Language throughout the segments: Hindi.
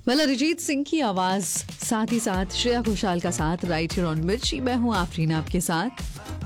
वेल अरिजीत सिंह की आवाज, साथ ही साथ श्रेया घोषाल का साथ, राइट हियर ऑन मिर्ची। मैं हूँ आफरीन आपके साथ।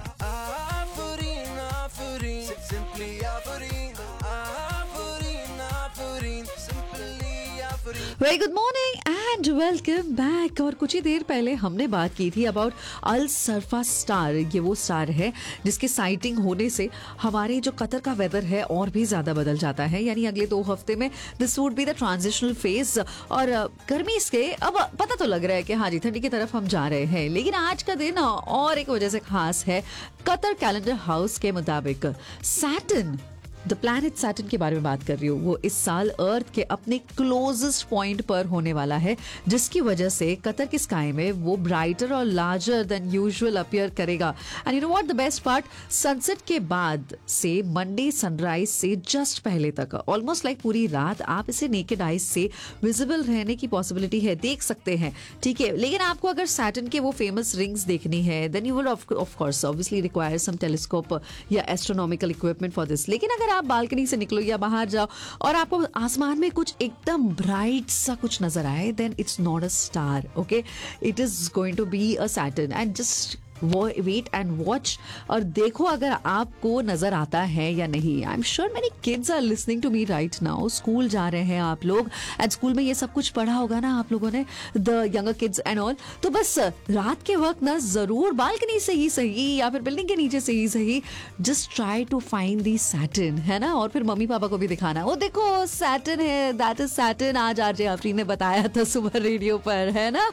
Very good morning and welcome back. और कुछ ही देर पहले हमने बात की थी अबाउट अल सरफा स्टार। ये वो स्टार है जिसके साइटिंग होने से हमारे जो कतर का वेदर है और भी ज्यादा बदल जाता है। यानी अगले 2 हफ्ते में this would be the transitional phase. और गर्मी इसके अब पता तो लग रहा है कि हाँ जी ठंडी की तरफ हम जा रहे हैं, लेकिन आज का दिन और एक वजह से खास है। कतर कैलेंडर हाउस के मुताबिक सैटर्न, द प्लैनेट सैटर्न के बारे में बात कर रही हूँ, वो इस साल अर्थ के अपने क्लोजेस्ट पॉइंट पर होने वाला है, जिसकी वजह से कतर की स्काई में वो ब्राइटर और लार्जर देन यूजुअल अपीयर करेगा। And you know what the best part, sunset के बाद से मंडे सनराइज से जस्ट पहले तक ऑलमोस्ट लाइक पूरी रात आप इसे नेकेड आइज से विजिबल रहने की पॉसिबिलिटी है, देख सकते हैं, ठीक है। लेकिन आपको अगर सैटर्न के वो फेमस रिंग्स देखनी है then you will of course obviously require some telescope या एस्ट्रोनॉमिकल इक्विपमेंट फॉर दिस। लेकिन अगर आप बालकनी से निकलो या बाहर जाओ और आपको आसमान में कुछ एकदम ब्राइट सा कुछ नजर आए, then it's not a star, okay, it is going to be a Saturn. And just wait and watch और देखो अगर आपको नजर आता है या नहीं। I am sure many kids are listening to me right now. School जा रहे हैं आप लोग एंड स्कूल में ये सब कुछ पढ़ा होगा ना आप लोगों ने, the younger kids and all. तो बस रात के वक्त ना जरूर बालकनी से ही सही या फिर बिल्डिंग के नीचे से ही सही, just try to find the Saturn, है ना। और फिर मम्मी पापा को भी दिखाना, वो देखो सैटर्न है, दैट इज सैटर्न। आज आरजे आफरीन ने बताया था सुबह रेडियो पर, है ना।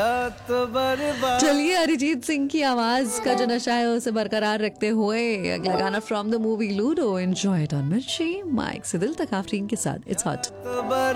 चलिए अरिजीत सिंह की आवाज का जो नशा है उसे बरकरार रखते हुए अगला गाना from the movie ludo, enjoy it on मिर्ची। माइक से दिल तक आफरीन के साथ, इट्स हॉट।